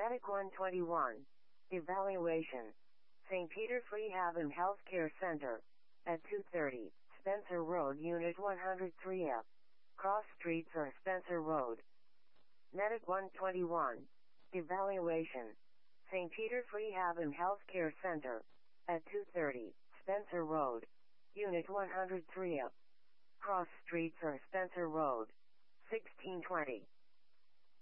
Medic 121. Evaluation. St. Peter Rehab and Healthcare Center. At 230, Spencer Road, Unit 103F. Cross Streets or Spencer Road. Medic 121. Evaluation. St. Peter Rehab and Healthcare Center. At 230, Spencer Road. Unit 103F. Cross Streets or Spencer Road. 1620.